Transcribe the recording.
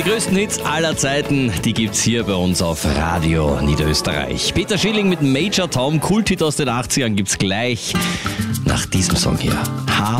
größten Hits aller Zeiten, die gibt's hier bei uns auf Radio Niederösterreich. Peter Schilling mit Major Tom, Kulthit aus den 80ern gibt's gleich nach diesem Song hier.